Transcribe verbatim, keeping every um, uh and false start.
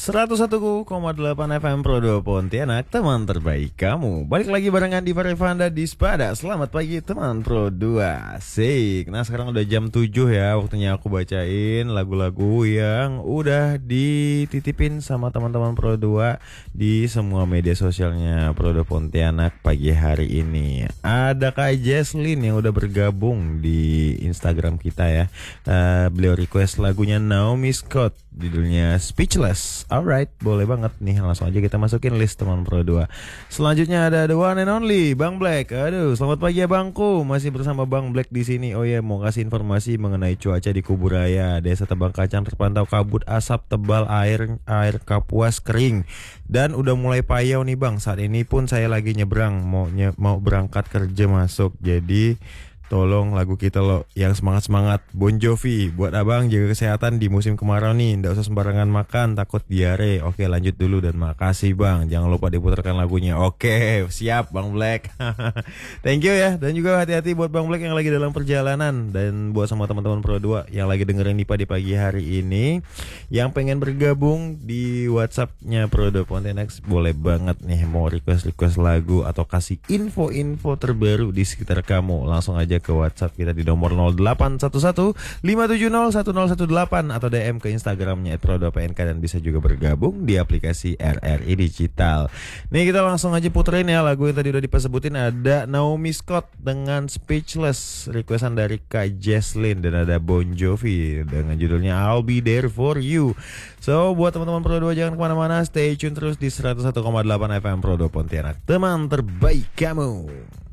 seratus satu koma delapan F M Pro dua Pontianak, teman terbaik kamu. Balik lagi barengan di Farifanda di Spada. Selamat pagi teman Pro dua. Asik. Nah sekarang udah jam tujuh ya. Waktunya aku bacain lagu-lagu yang udah dititipin sama teman-teman Pro dua di semua media sosialnya Pro dua Pontianak pagi hari ini. Ada Kak Jesslyn yang udah bergabung di Instagram kita ya. uh, Beliau request lagunya Naomi Scott, judulnya Speechless. Alright, boleh banget nih. Langsung aja kita masukin list teman Pro dua. Selanjutnya ada the one and only Bang Black. Aduh, selamat pagi ya Bangku. Masih bersama Bang Black di sini. Oh ya, mau kasih informasi mengenai cuaca di Kuburaya. Desa Tebang Kacang terpantau kabut asap tebal, air air Kapuas kering dan udah mulai payau nih Bang. Saat ini pun saya lagi nyebrang mau nye, mau berangkat kerja masuk. Jadi tolong lagu kita loh yang semangat-semangat Bon Jovi buat abang, jaga kesehatan di musim kemarau nih. Nggak usah sembarangan makan, takut diare. Oke lanjut dulu dan makasih bang. Jangan lupa diputarkan lagunya. Oke siap Bang Black. Thank you ya. Dan juga hati-hati buat Bang Black yang lagi dalam perjalanan. Dan buat sama teman-teman Pro dua yang lagi dengerin Nipa di pagi hari ini, yang pengen bergabung di WhatsAppnya Pro dua Pontianak, boleh banget nih mau request-request lagu atau kasih info-info terbaru di sekitar kamu. Langsung aja ke WhatsApp kita di nomor nol delapan satu satu lima tujuh nol satu nol satu delapan atau D M ke Instagramnya et pro dua P N K, dan bisa juga bergabung di aplikasi R R I Digital. Nih kita langsung aja puterin ya lagu yang tadi udah disebutin. Ada Naomi Scott dengan Speechless, requestan dari Kak Jesslyn, dan ada Bon Jovi dengan judulnya I'll Be There For You. So buat teman-teman Pro dua jangan kemana-mana, stay tune terus di seratus satu koma delapan F M Pro dua Pontianak, teman terbaik kamu.